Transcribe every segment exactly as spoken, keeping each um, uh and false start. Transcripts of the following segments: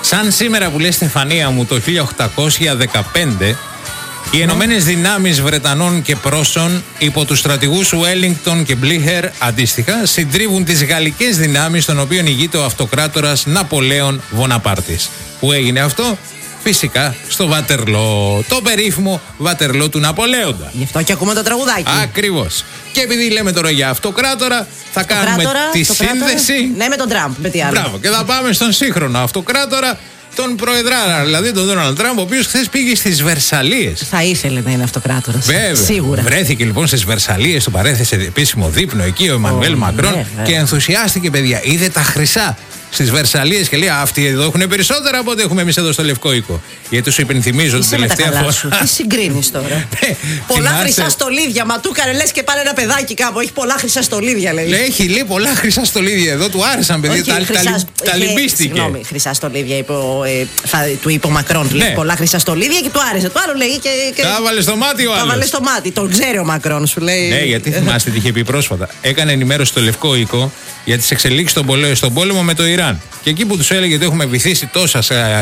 Σαν σήμερα που λέει Στεφανία μου το χίλια οκτακόσια δεκαπέντε, οι Ενωμένες Δυνάμεις Βρετανών και Πρώσων υπό τους στρατηγούς Ουέλινγκτον και Μπλίχερ αντίστοιχα συντρίβουν τις γαλλικές δυνάμεις των οποίων ηγείται ο αυτοκράτορας Ναπολέον Βοναπάρτης. Που έγινε αυτό? Φυσικά στο Βατερλό, το περίφημο Βατερλό του Ναπολέοντα. Γι' αυτό και ακούμε το τραγουδάκι. Ακριβώς. Και επειδή λέμε τώρα για αυτοκράτορα, θα κάνουμε τη σύνδεση. Ναι, με τον Τραμπ, με τι άλλο. Μπράβο, και θα πάμε στον σύγχρονο αυτοκράτορα, τον προεδράρα, δηλαδή τον Ντόναλντ Τραμπ, ο οποίος χθες πήγε στις Βερσαλίες. Θα ήθελε να είναι αυτοκράτορας. Βέβαια. Σίγουρα. Βρέθηκε λοιπόν στις Βερσαλίες, του παρέθεσε επίσημο δείπνο εκεί ο Εμμανουέλ oh, Μακρόν ναι, και ενθουσιάστηκε, παιδιά. Είδε τα χρυσά στις Βερσαλίες και λέει: αυτοί εδώ έχουν περισσότερα από ό,τι έχουμε εμείς εδώ στο Λευκό Οίκο. Γιατί σου υπενθυμίζω την τελευταία φορά. Σου. Τι συγκρίνεις τώρα. Πολλά χρυσά στολίδια. Μα του έκανε λες και πάλι ένα παιδάκι κάπου. Έχει πολλά χρυσά στολίδια, λέει. Λέει, έχει λέει πολλά χρυσά στολίδια εδώ. Του άρεσαν, παιδιά. Τα, χρυσά... τα, τα λυμπίστηκε. Συγγνώμη, χρυσά στολίδια είπε ο, ε, θα, του είπε ο Μακρόν. Ναι. Λέει, πολλά χρυσά στολίδια και του άρεσε. Το άλλο λέει. Και, και... Τα βάλε στο μάτι ο άλλος. Τα βάλε στο μάτι. Τον ξέρει ο Μακρόν, σου λέει. Ναι, γιατί θυμάστε τι είχε πει πρόσφατα. Έκανε ενημέρωση στο Λευκό Οίκο για τις εξελίξεις στον πόλεμο, στον πόλεμο με το Ιράν. Και εκεί που τους έλεγε ότι έχουμε βυθίσει τόσα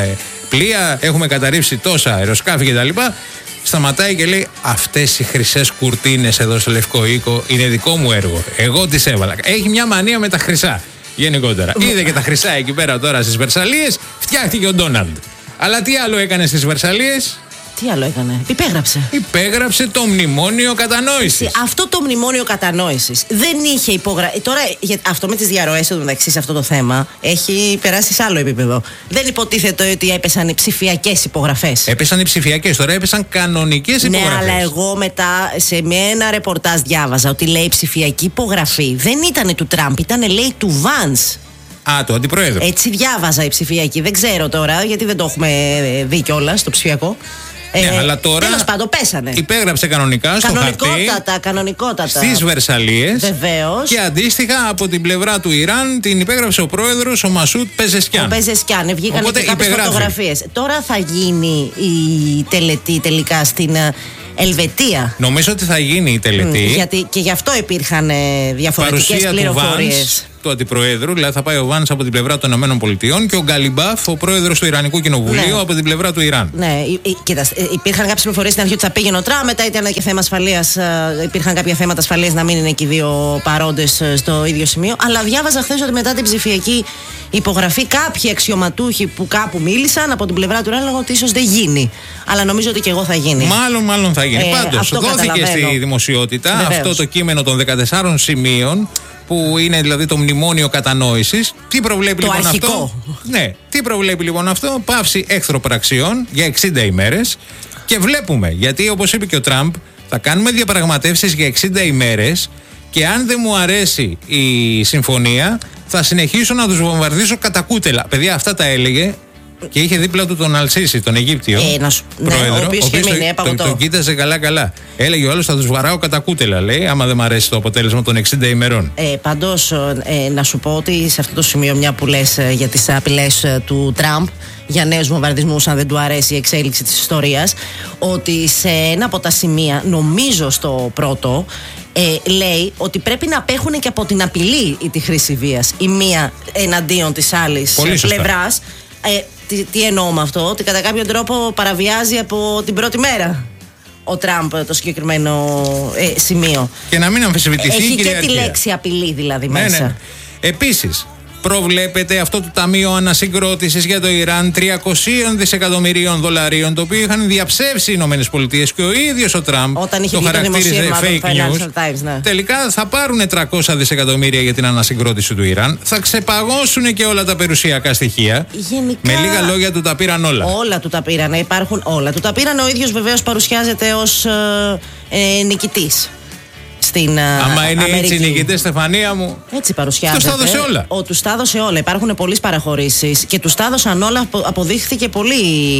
πλοία, έχουμε καταρρίψει τόσα αεροσκάφη κτλ., σταματάει και λέει: αυτές οι χρυσές κουρτίνες εδώ στο Λευκό Οίκο είναι δικό μου έργο. Εγώ τις έβαλα. Έχει μια μανία με τα χρυσά γενικότερα. Είδε και τα χρυσά εκεί πέρα τώρα στις Βερσαλίες, φτιάχτηκε ο Ντόναλντ. Αλλά τι άλλο έκανε στις Βερσαλίες? Τι άλλο έκανε? Υπέγραψε. Υπέγραψε το μνημόνιο κατανόησης. Αυτό το μνημόνιο κατανόησης δεν είχε υπογραφεί. Τώρα, αυτό με τις διαρροές του μεταξύ σε αυτό το θέμα έχει περάσει σε άλλο επίπεδο. Δεν υποτίθεται ότι έπεσαν οι ψηφιακές υπογραφές. Έπεσαν οι ψηφιακές, τώρα έπεσαν κανονικές υπογραφές. Ναι, αλλά εγώ μετά σε ένα ρεπορτάζ διάβαζα ότι λέει ψηφιακή υπογραφή δεν ήταν του Τραμπ, ήταν λέει του Vance. Α, του αντιπροέδρου. Έτσι διάβαζα η ψηφιακή. Δεν ξέρω τώρα γιατί δεν το έχουμε δει κιόλας στο ψηφιακό. Ναι, ε, αλλά τώρα τέλος πάντων, πέσανε. Υπέγραψε κανονικά στο χαρτί. Κανονικότατα, κανονικότατα. Στις Βερσαλίες. Βεβαίως. Και αντίστοιχα από την πλευρά του Ιράν την υπέγραψε ο πρόεδρος ο Μασούτ Πεζεσκιάν. Ο Πεζεσκιάν. Βγήκαν και κάποιες φωτογραφίες. Τώρα θα γίνει η τελετή τελικά στην Ελβετία. Νομίζω ότι θα γίνει η τελετή. Mm, γιατί και γι' αυτό υπήρχαν διαφορετικές πληροφορίες. Του αντιπροέδρου, δηλαδή θα πάει ο Βάνς από την πλευρά των ΗΠΑ και ο Γκαλιμπάφ, ο πρόεδρος του Ιρανικού Κοινοβουλίου, ναι, από την πλευρά του Ιράν. Ναι, κοίτα, υπήρχαν κάποιες πληροφορίες στην αρχή ότι θα πήγαινε ο Τραμπ, μετά ήταν και θέμα ασφαλείας, υπήρχαν κάποια θέματα ασφαλείας να μην είναι και οι δύο παρόντες στο ίδιο σημείο. Αλλά διάβαζα χθες ότι μετά την ψηφιακή υπογραφή, κάποιοι αξιωματούχοι που κάπου μίλησαν από την πλευρά του Ιράν λέγανε ότι ίσως δεν γίνει. Αλλά νομίζω ότι και εγώ θα γίνει. Μάλλον, μάλλον θα γίνει. Ε, Πάντως, δόθηκε στη δημοσιότητα. Βεβαίως. Αυτό το κείμενο των δεκατεσσάρων σημείων, που είναι δηλαδή το μνημόνιο κατανόησης. Τι προβλέπει το λοιπόν αρχικό. αυτό? Ναι, τι προβλέπει λοιπόν αυτό? Πάυση εχθροπραξιών για εξήντα ημέρες. Και βλέπουμε, γιατί όπως είπε και ο Τραμπ, θα κάνουμε διαπραγματεύσεις για εξήντα ημέρες και αν δεν μου αρέσει η συμφωνία, θα συνεχίσω να τους βομβαρδίσω κατά κούτελα. Παιδιά, αυτά τα έλεγε. Και είχε δίπλα του τον Αλσίση, τον Αιγύπτιο ε, να σου, πρόεδρο, ναι, ο οποίος τον, τον, τον κοίταζε καλά-καλά. Έλεγε ο άλλος: θα τους βαράω κατά κούτελα, λέει, άμα δεν μ' αρέσει το αποτέλεσμα των εξήντα ημερών. Ε, πάντως, ε, να σου πω ότι σε αυτό το σημείο, μια που λες ε, για τις απειλές ε, του Τραμπ για νέους βομβαρδισμούς, αν δεν του αρέσει η εξέλιξη της ιστορίας, ότι σε ένα από τα σημεία, νομίζω στο πρώτο, Ε, λέει ότι πρέπει να απέχουν και από την απειλή ή τη χρήση βίας η μία εναντίον της άλλης πλευράς. Ε, τι, τι εννοώ με αυτό? Ότι κατά κάποιο τρόπο παραβιάζει από την πρώτη μέρα ο Τραμπ το συγκεκριμένο ε, σημείο. Και να μην αμφισβητηθεί Έχει η και κυριαρχία. τη λέξη απειλή δηλαδή ναι, μέσα. Ναι. Επίσης, προβλέπεται αυτό το Ταμείο Ανασυγκρότησης για το Ιράν τριακόσια δισεκατομμυρίων δολαρίων, το οποίο είχαν διαψεύσει οι Ηνωμένες Πολιτείες και ο ίδιος ο Τραμπ όταν είχε το χαρακτήριζε fake news. Times, ναι. Τελικά θα πάρουν τριακόσια δισεκατομμύρια για την ανασυγκρότηση του Ιράν, θα ξεπαγώσουν και όλα τα περιουσιακά στοιχεία. Γενικά, με λίγα λόγια, του τα πήραν όλα. Όλα του τα πήραν, υπάρχουν όλα. Του τα πήραν, ο ίδιος βεβαίως παρουσιάζεται ως ε, ε, νικητής. Στην άμα είναι Αμερική. Έτσι νικητές, Στεφανία μου. Έτσι παρουσιάζεται. Τους τα έδωσε όλα. Ο, τους τα έδωσε όλα. Υπάρχουν πολλές παραχωρήσεις και τους τα έδωσαν όλα. Αποδείχθηκε πολύ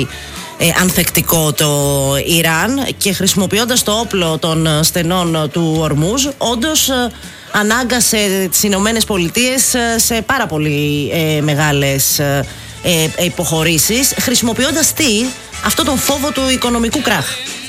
ε, ανθεκτικό το Ιράν και χρησιμοποιώντας το όπλο των στενών του Ορμούζ, όντως ε, ανάγκασε τις Ηνωμένες Πολιτείες ε, σε πάρα πολύ ε, μεγάλες ε, ε, υποχωρήσεις, χρησιμοποιώντας τι? Αυτό τον φόβο του οικονομικού κράχ.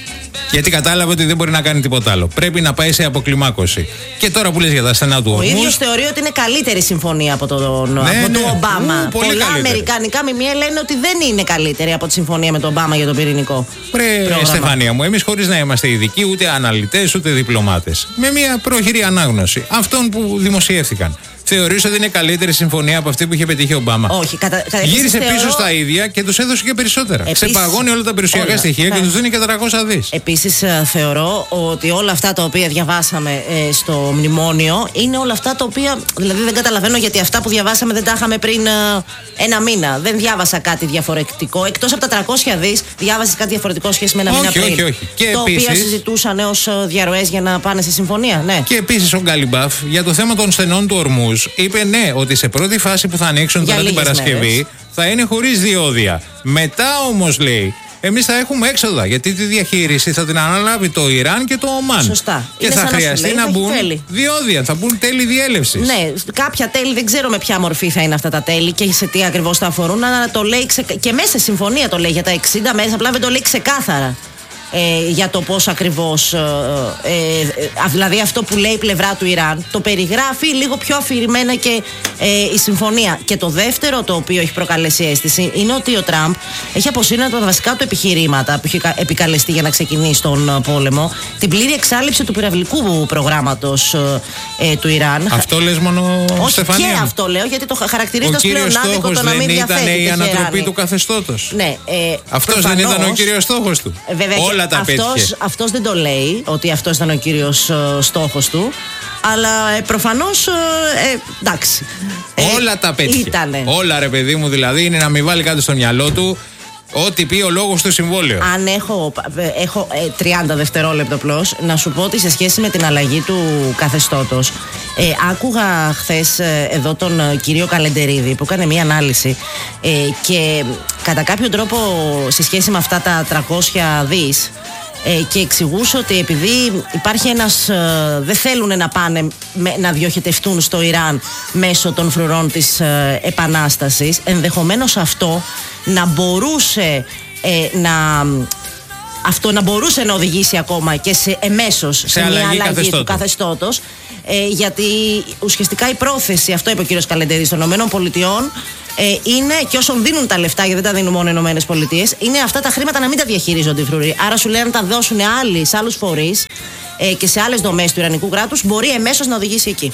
Γιατί κατάλαβε ότι δεν μπορεί να κάνει τίποτα άλλο. Πρέπει να πάει σε αποκλιμάκωση. Και τώρα που λες για τα στενά του ορμούς. Ο ίδιος θεωρεί ότι είναι καλύτερη συμφωνία από τον ναι, από ναι. του Ομπάμα. Ου, πολύ Πολλά καλύτερη. αμερικανικά μημία λένε ότι δεν είναι καλύτερη από τη συμφωνία με τον Ομπάμα για τον πυρηνικό. Πρέ, Στεφανία μου, εμείς χωρίς να είμαστε ειδικοί, ούτε αναλυτές, ούτε διπλωμάτες. Με μια πρόχειρη ανάγνωση αυτών που δημοσιεύθηκαν. Θεωρείς ότι είναι καλύτερη συμφωνία από αυτή που είχε πετύχει ο Ομπάμα? Όχι. Κατα... Γύρισε θεωρώ... πίσω στα ίδια και τους έδωσε και περισσότερα. Επίσης... Ξεπαγώνει όλα τα περιουσιακά όλα. στοιχεία ναι. και τους δίνει και τριακόσια δις. Επίσης, θεωρώ ότι όλα αυτά τα οποία διαβάσαμε ε, στο μνημόνιο είναι όλα αυτά τα οποία. Δηλαδή, δεν καταλαβαίνω γιατί αυτά που διαβάσαμε δεν τα είχαμε πριν ε, ένα μήνα. Δεν διάβασα κάτι διαφορετικό. Εκτός από τα τριακόσια δις, διάβασες κάτι διαφορετικό σχέση με ένα όχι, μήνα πριν. Όχι, όχι. Και το επίσης... οποίο συζητούσαν ως διαρροές για να πάνε σε συμφωνία. Ναι. Και επίσης ο Γκάλιμπαφ για το θέμα των στενών του ορμούς είπε ναι, ότι σε πρώτη φάση που θα ανοίξουν τώρα την Παρασκευή μέρες. θα είναι χωρίς διόδια. Μετά όμως λέει, εμείς θα έχουμε έξοδα γιατί τη διαχείριση θα την αναλάβει το Ιράν και το Ομάν. Σωστά. Και είναι θα χρειαστεί να, να μπουν τέλη. διόδια, θα μπουν τέλη διέλευσης. Ναι, κάποια τέλη δεν ξέρω με ποια μορφή θα είναι αυτά τα τέλη και σε τι ακριβώς θα αφορούν. Αλλά το λέει ξε... και μέσα σε συμφωνία το λέει για τα εξήντα μέρες, απλά δεν το λέει ξεκάθαρα. Ε, για το πώς ακριβώς ε, ε, ε, δηλαδή αυτό που λέει η πλευρά του Ιράν το περιγράφει λίγο πιο αφηρημένα και ε, η συμφωνία. Και το δεύτερο το οποίο έχει προκαλέσει αίσθηση είναι ότι ο Τραμπ έχει αποσύρει τα βασικά του επιχειρήματα που έχει επικαλεστεί για να ξεκινήσει τον πόλεμο, την πλήρη εξάλληψη του πυραυλικού προγράμματος ε, ε, του Ιράν. Αυτό λες μόνο, όχι, Στεφανία? Και αυτό λέω γιατί το χαρακτηρίζει ως πλέον άδικο το να μην διαθέτει. Δεν ήταν η ανατροπή του καθεστώτος? Ναι, ε, αυτός δεν ήταν ο κύριος στόχος του? Ε, βέβαια, όλα τα αυτός, πέτυχε. Αυτός δεν το λέει ότι αυτός ήταν ο κύριος uh, στόχος του, αλλά ε, προφανώς ε, εντάξει. Όλα ε, τα πέτυχε. Ήτανε. Όλα ρε παιδί μου, δηλαδή είναι να μην βάλει κάτι στο μυαλό του ό,τι πει ο λόγος του συμβόλαιο. Αν έχω, έχω ε, τριάντα δευτερόλεπτα απλώς να σου πω ότι σε σχέση με την αλλαγή του καθεστώτος, ε, άκουγα χθες ε, εδώ τον ε, κύριο Καλεντερίδη που έκανε μια ανάλυση ε, και κατά κάποιο τρόπο σε σχέση με αυτά τα τριακόσια δις ε, και εξηγούσε ότι επειδή υπάρχει ένας ε, δεν θέλουν να πάνε με, να διοχετευτούν στο Ιράν μέσω των φρουρών της ε, Επανάστασης, ενδεχομένως αυτό να μπορούσε ε, να αυτό να μπορούσε να οδηγήσει ακόμα και σε εμέσως σε, σε μια αλλαγή, αλλαγή του καθεστώτος, ε, γιατί ουσιαστικά η πρόθεση, αυτό είπε ο κύριος Καλεντερίδης, των ΗΠΑ ε, είναι, και όσων δίνουν τα λεφτά, γιατί δεν τα δίνουν μόνο οι ΗΠΑ, είναι αυτά τα χρήματα να μην τα διαχειρίζονται οι φρουροί. Άρα σου λέει αν τα δώσουν άλλοι σε άλλους φορείς ε, και σε άλλες δομές του Ιρανικού κράτους, μπορεί εμέσως να οδηγήσει εκεί.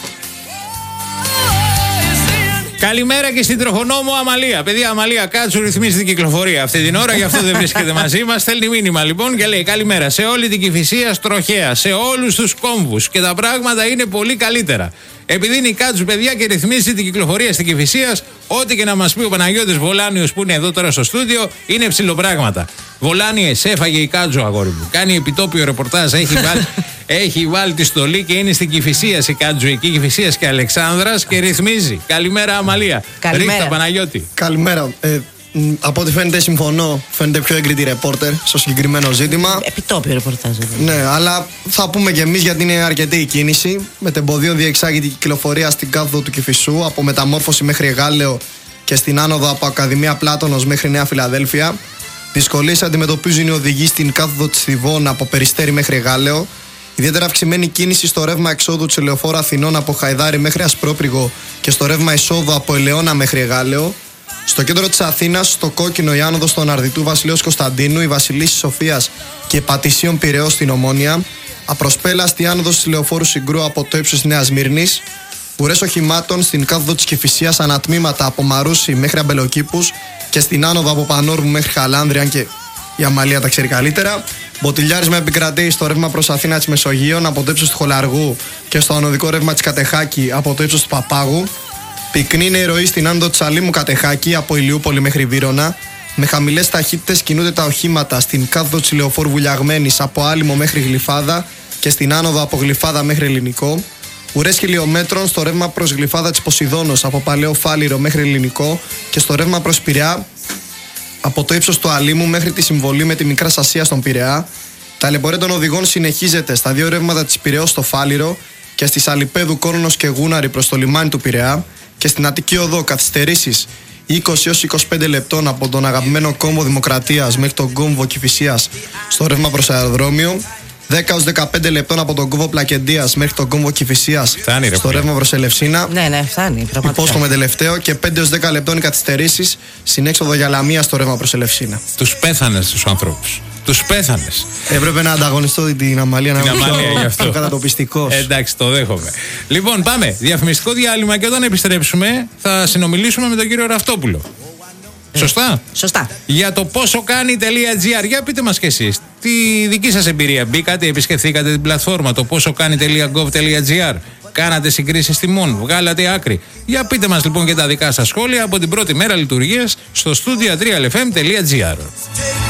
Καλημέρα και στην τροχονόμο Αμαλία. Παιδιά, Αμαλία Κάτσου ρυθμίζει την κυκλοφορία αυτή την ώρα, γι' αυτό δεν βρίσκεται μαζί μας. Στέλνει μήνυμα λοιπόν και λέει: καλημέρα σε όλη την Κηφισία τροχέα, σε όλους τους κόμβους και τα πράγματα είναι πολύ καλύτερα. Επειδή είναι η Κάτσου, παιδιά, και ρυθμίζει την κυκλοφορία στην Κηφισία, ό,τι και να μας πει ο Παναγιώτης Βολάνιος που είναι εδώ τώρα στο στούντιο, είναι ψιλοπράγματα. Βολάνιε, έφαγε η Κάτσου, αγόρι μου. Κάνει επιτόπιο ρεπορτάζ, έχει βάλει, έχει βάλει τη στολή και είναι στην Κηφισίας η Κάτσου, εκεί Κηφισίας και Αλεξάνδρας και ρυθμίζει. Καλημέρα, Αμαλία. Καλημέρα. Ρίχτα, Παναγιώτη. Καλημέρα. Ε, από ό,τι φαίνεται συμφωνώ, φαίνεται πιο έγκριτη ρεπόρτερ στο συγκεκριμένο ζήτημα. Επιτόπιο ρεπορτάζ. Ναι, αλλά θα πούμε και εμείς γιατί είναι αρκετή η κίνηση. Μετεμποδίων διεξάγεται η κυκλοφορία στην κάθοδο του Κηφισού από Μεταμόρφωση μέχρι Εγάλεο και στην άνοδο από Ακαδημία Πλάτωνος μέχρι Νέα Φιλαδέλφια. Δυσκολίες αντιμετωπίζουν οι οδηγοί στην κάθοδο της Θηβών από Περιστέρι μέχρι Εγάλεο. Ιδιαίτερα αυξημένη κίνηση στο ρεύμα εξόδου της Ελεοφόρου Αθηνών από Χαϊδάρι μέχρι Ασπρόπριγο και στο ρεύμα εισόδου από Ελαιώνα μέχρι Εγάλεο. Στο κέντρο της Αθήνας, στο κόκκινο, η άνοδος των Αρδιτού Βασιλέως Κωνσταντίνου, η Βασιλίσσης Σοφίας και Πατησίων Πειραιώς στην Ομόνια. Απροσπέλαστη άνοδος της Λεωφόρου Συγκρού από το ύψος της Νέας Μύρνης. Ουρές οχημάτων στην κάθοδο της Κηφισίας ανατμήματα από Μαρούσι μέχρι Αμπελοκήπους και στην άνοδο από Πανόρμου μέχρι Χαλάνδρια, και η Αμαλία τα ξέρει καλύτερα. Μποτιλιάρισμα επικρατεί στο ρεύμα προς Αθήνα της Μεσογείων από το ύψος του Χολαργού και στο ανωδικό ρεύμα της Κατεχάκη από το ύψος του Παπάγου. Πυκνή είναι η ροή στην άνοδο της Αλήμου Κατεχάκη από Ηλιούπολη μέχρι Βύρωνα. Με χαμηλές ταχύτητες κινούνται τα οχήματα στην κάθοδο της Λεωφόρου Βουλιαγμένης από Άλυμο μέχρι Γλυφάδα και στην άνοδο από Γλυφάδα μέχρι Ελληνικό. Ουρές χιλιόμετρων στο ρεύμα προς Γλυφάδα της Ποσειδώνος από Παλαιό Φάληρο μέχρι Ελληνικό και στο ρεύμα προς Πειραιά από το ύψος του Αλήμου μέχρι τη συμβολή με τη Μικρά Ασία στον Πειραιά. Τα λεμπορία των οδηγών συνεχίζεται στα δύο ρεύματα της Πειραιώς στο Φάληρο και στη Σαλιπέδου Κόρνος και Γούναρη προς το λιμάνι του Πειραιά, και στην Αττική Οδό καθυστερήσεις είκοσι έως είκοσι πέντε λεπτών από τον αγαπημένο κόμβο Δημοκρατίας μέχρι τον κόμβο Κηφισίας στο ρεύμα προς αεροδρόμιο. δέκα έως δεκαπέντε λεπτών από τον κόμβο Πλακεντίας μέχρι τον κόμβο Κηφισίας στο ρεύμα προς Ελευσίνα. Ναι, ναι, φτάνει. Υπόσχομαι τελευταίο. Και πέντε έως δέκα λεπτών οι καθυστερήσεις στην έξοδο για Λαμία στο ρεύμα προς Ελευσίνα. Τους πέθανες τους ανθρώπους. Τους πέθανες. Έπρεπε να ανταγωνιστώ την Αμαλία, την να Αμαλία γι' αυτό. Κατατοπιστικός. Εντάξει, το δέχομαι. Λοιπόν, πάμε. Διαφημιστικό διάλειμμα και όταν επιστρέψουμε θα συνομιλήσουμε με τον κύριο Ραυτόπουλο. Ε, σωστά. Σωστά. Για το πόσο κάνει.gr. Για πείτε μας κι εσείς, τη δική σας εμπειρία. Μπήκατε, επισκεφθήκατε την πλατφόρμα, το πόσο κάνει.gov.gr. Κάνατε συγκρίσεις τιμών, βγάλατε άκρη. Για πείτε μας λοιπόν και τα δικά σας σχόλια από την πρώτη μέρα λειτουργίας στο studio τρία ελ εφ εμ τελεία τζι άρ.